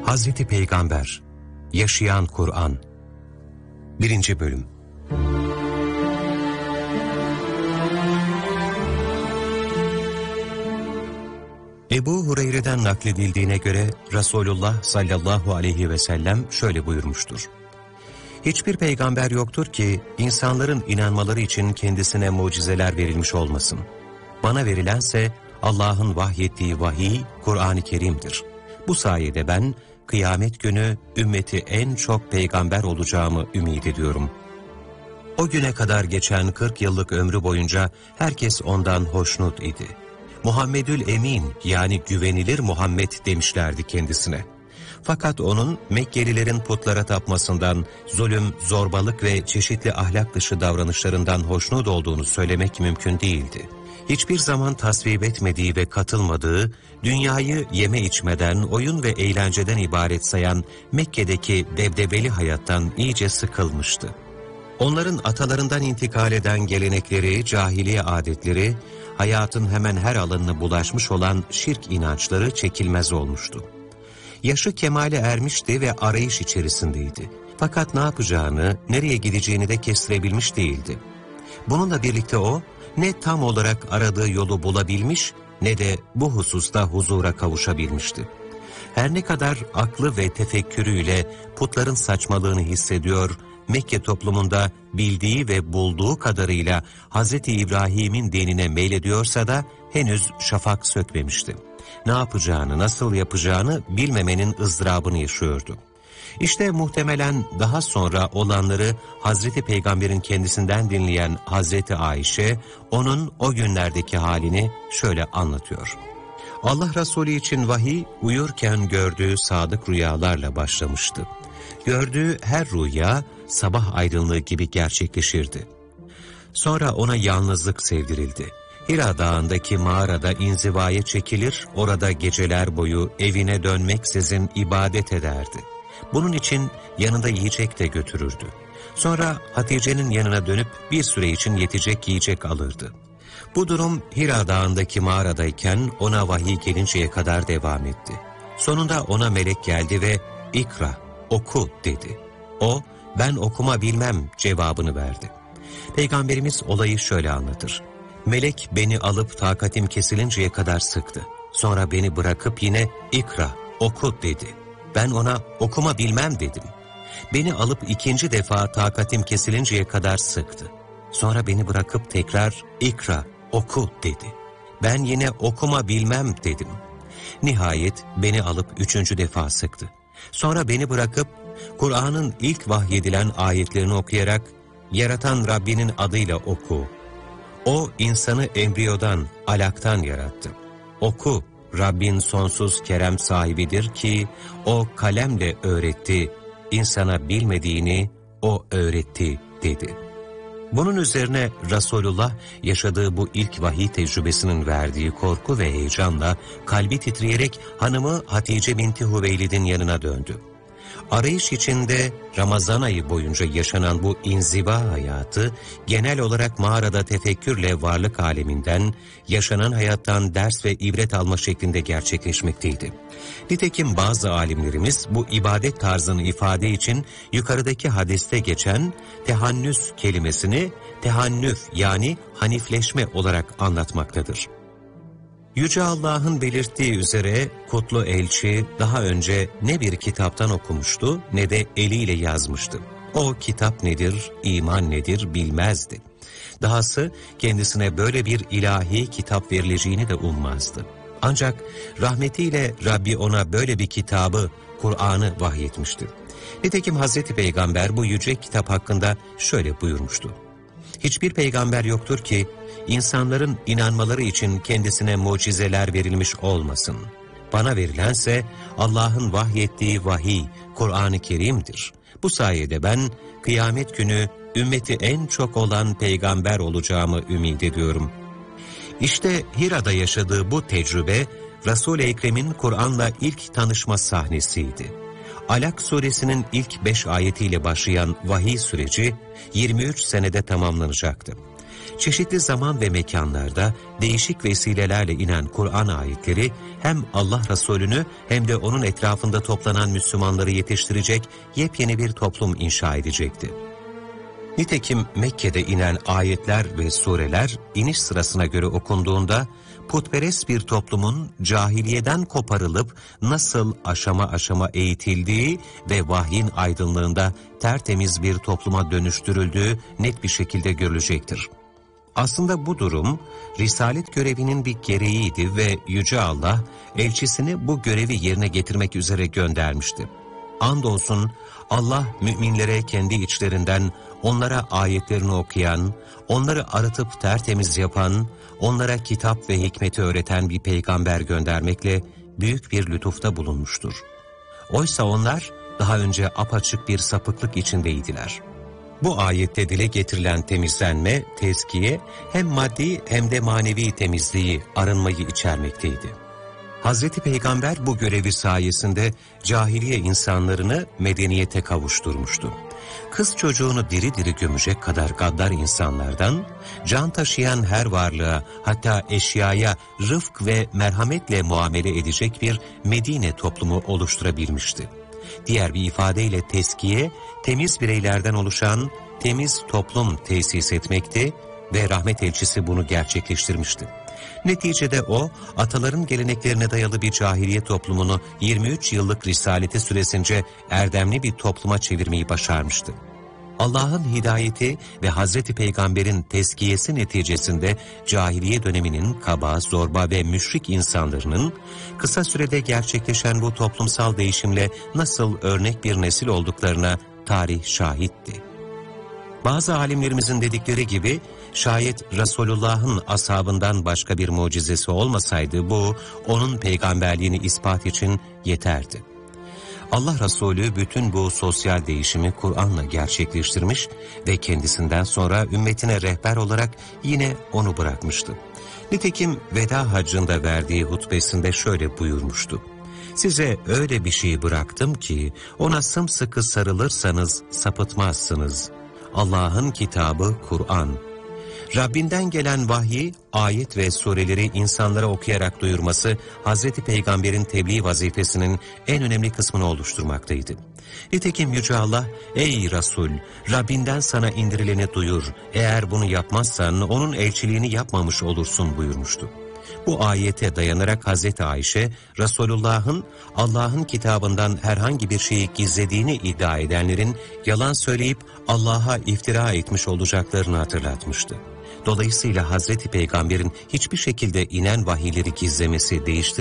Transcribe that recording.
Hazreti Peygamber, Yaşayan Kur'an 1. Bölüm. Ebu Hureyre'den nakledildiğine göre Resulullah sallallahu aleyhi ve sellem şöyle buyurmuştur. Hiçbir peygamber yoktur ki insanların inanmaları için kendisine mucizeler verilmiş olmasın. Bana verilense Allah'ın vahyettiği vahiy Kur'an-ı Kerim'dir. Bu sayede ben kıyamet günü ümmeti en çok peygamber olacağımı ümit ediyorum. O güne kadar geçen 40 yıllık ömrü boyunca herkes ondan hoşnut idi. Muhammedül Emin, yani güvenilir Muhammed demişlerdi kendisine. Fakat onun Mekkelilerin putlara tapmasından, zulüm, zorbalık ve çeşitli ahlak dışı davranışlarından hoşnut olduğunu söylemek mümkün değildi. Hiçbir zaman tasvip etmediği ve katılmadığı, dünyayı yeme içmeden, oyun ve eğlenceden ibaret sayan Mekke'deki debdebeli hayattan iyice sıkılmıştı. Onların atalarından intikal eden gelenekleri, cahiliye adetleri, hayatın hemen her alanına bulaşmış olan şirk inançları çekilmez olmuştu. Yaşı kemale ermişti ve arayış içerisindeydi. Fakat ne yapacağını, nereye gideceğini de kestirebilmiş değildi. Bununla birlikte o, ne tam olarak aradığı yolu bulabilmiş, ne de bu hususta huzura kavuşabilmişti. Her ne kadar aklı ve tefekkürüyle putların saçmalığını hissediyor, Mekke toplumunda bildiği ve bulduğu kadarıyla Hz. İbrahim'in dinine meylediyorsa da henüz şafak sökmemişti. Ne yapacağını, nasıl yapacağını bilmemenin ızdırabını yaşıyordu. İşte muhtemelen daha sonra olanları Hazreti Peygamber'in kendisinden dinleyen Hazreti Ayşe, onun o günlerdeki halini şöyle anlatıyor. Allah Resulü için vahiy, uyurken gördüğü sadık rüyalarla başlamıştı. Gördüğü her rüya, sabah aydınlığı gibi gerçekleşirdi. Sonra ona yalnızlık sevdirildi. Hira Dağı'ndaki mağarada inzivaya çekilir, orada geceler boyu evine dönmeksizin ibadet ederdi. Bunun için yanında yiyecek de götürürdü. Sonra Hatice'nin yanına dönüp bir süre için yetecek yiyecek alırdı. Bu durum Hira Dağı'ndaki mağaradayken ona vahiy gelinceye kadar devam etti. Sonunda ona melek geldi ve "İkra, oku" dedi. O, "Ben okuma bilmem" cevabını verdi. Peygamberimiz olayı şöyle anlatır. Melek beni alıp takatim kesilinceye kadar sıktı. Sonra beni bırakıp yine "İkra, oku" dedi. Ben ona "Okuma bilmem" dedim. Beni alıp ikinci defa takatim kesilinceye kadar sıktı. Sonra beni bırakıp tekrar "İkra, oku" dedi. Ben yine "Okuma bilmem" dedim. Nihayet beni alıp üçüncü defa sıktı. Sonra beni bırakıp Kur'an'ın ilk vahyedilen ayetlerini okuyarak "Yaratan Rabbinin adıyla oku. O insanı embriyodan, alaktan yarattı. Oku, Rabbin sonsuz kerem sahibidir ki o kalemle öğretti, insana bilmediğini o öğretti" dedi. Bunun üzerine Resulullah yaşadığı bu ilk vahiy tecrübesinin verdiği korku ve heyecanla kalbi titreyerek hanımı Hatice binti Hüveylid'in yanına döndü. Arayış içinde Ramazan ayı boyunca yaşanan bu inziva hayatı, genel olarak mağarada tefekkürle varlık aleminden, yaşanan hayattan ders ve ibret alma şeklinde gerçekleşmekteydi. Nitekim bazı alimlerimiz bu ibadet tarzını ifade için yukarıdaki hadiste geçen tehannüs kelimesini tehannüf, yani hanifleşme olarak anlatmaktadır. Yüce Allah'ın belirttiği üzere kutlu elçi daha önce ne bir kitaptan okumuştu ne de eliyle yazmıştı. O kitap nedir, iman nedir bilmezdi. Dahası kendisine böyle bir ilahi kitap verileceğini de ummazdı. Ancak rahmetiyle Rabbi ona böyle bir kitabı, Kur'an'ı vahyetmişti. Nitekim Hazreti Peygamber bu yüce kitap hakkında şöyle buyurmuştu. Hiçbir peygamber yoktur ki insanların inanmaları için kendisine mucizeler verilmiş olmasın. Bana verilense Allah'ın vahyettiği vahiy, Kur'an-ı Kerim'dir. Bu sayede ben kıyamet günü ümmeti en çok olan peygamber olacağımı ümit ediyorum. İşte Hira'da yaşadığı bu tecrübe, Resul-i Ekrem'in Kur'an'la ilk tanışma sahnesiydi. Alak suresinin ilk 5 ayetiyle başlayan vahiy süreci 23 senede tamamlanacaktı. Çeşitli zaman ve mekanlarda değişik vesilelerle inen Kur'an ayetleri hem Allah Resulü'nü hem de onun etrafında toplanan Müslümanları yetiştirecek yepyeni bir toplum inşa edecekti. Nitekim Mekke'de inen ayetler ve sureler iniş sırasına göre okunduğunda putperest bir toplumun cahiliyeden koparılıp nasıl aşama aşama eğitildiği ve vahyin aydınlığında tertemiz bir topluma dönüştürüldüğü net bir şekilde görülecektir. Aslında bu durum, risalet görevinin bir gereğiydi ve Yüce Allah, elçisini bu görevi yerine getirmek üzere göndermişti. Andolsun Allah müminlere kendi içlerinden onlara ayetlerini okuyan, onları arıtıp tertemiz yapan, onlara kitap ve hikmeti öğreten bir peygamber göndermekle büyük bir lütufta bulunmuştur. Oysa onlar daha önce apaçık bir sapıklık içindeydiler. Bu ayette dile getirilen temizlenme, tezkiye hem maddi hem de manevi temizliği, arınmayı içermekteydi. Hazreti Peygamber bu görevi sayesinde cahiliye insanlarını medeniyete kavuşturmuştu. Kız çocuğunu diri diri gömecek kadar gaddar insanlardan, can taşıyan her varlığa hatta eşyaya rıfk ve merhametle muamele edecek bir Medine toplumu oluşturabilmişti. Diğer bir ifadeyle tezkiye, temiz bireylerden oluşan temiz toplum tesis etmekti ve rahmet elçisi bunu gerçekleştirmişti. Neticede o, ataların geleneklerine dayalı bir cahiliye toplumunu 23 yıllık risaleti süresince erdemli bir topluma çevirmeyi başarmıştı. Allah'ın hidayeti ve Hazreti Peygamber'in tezkiyesi neticesinde cahiliye döneminin kaba, zorba ve müşrik insanlarının kısa sürede gerçekleşen bu toplumsal değişimle nasıl örnek bir nesil olduklarına tarih şahitti. Bazı alimlerimizin dedikleri gibi, şayet Resulullah'ın ashabından başka bir mucizesi olmasaydı bu, onun peygamberliğini ispat için yeterdi. Allah Resulü bütün bu sosyal değişimi Kur'an'la gerçekleştirmiş ve kendisinden sonra ümmetine rehber olarak yine onu bırakmıştı. Nitekim veda haccında verdiği hutbesinde şöyle buyurmuştu: "Size öyle bir şey bıraktım ki ona sımsıkı sarılırsanız sapıtmazsınız. Allah'ın kitabı Kur'an. Rabbinden gelen vahyi, ayet ve sureleri insanlara okuyarak duyurması, Hazreti Peygamber'in tebliğ vazifesinin en önemli kısmını oluşturmaktaydı. Nitekim Yüce Allah, ey Resul, Rabbinden sana indirileni duyur, eğer bunu yapmazsan onun elçiliğini yapmamış olursun buyurmuştu. Bu ayete dayanarak Hazreti Ayşe, Resulullah'ın Allah'ın kitabından herhangi bir şeyi gizlediğini iddia edenlerin yalan söyleyip Allah'a iftira etmiş olacaklarını hatırlatmıştı. Dolayısıyla Hazreti Peygamber'in hiçbir şekilde inen vahiyleri gizlemesi, değiştirmesi